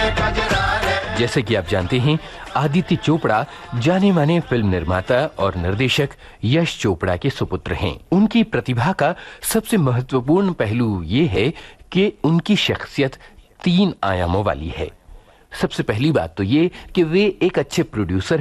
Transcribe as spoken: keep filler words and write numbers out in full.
जैसे कि आप जानते हैं, आदित्य चोपड़ा जाने माने फिल्म निर्माता और निर्देशक यश चोपड़ा के सुपुत्र हैं। उनकी प्रतिभा का सबसे महत्वपूर्ण पहलू ये है कि उनकी शख्सियत तीन आयामों वाली है। सबसे पहली बात तो ये कि वे एक अच्छे प्रोड्यूसर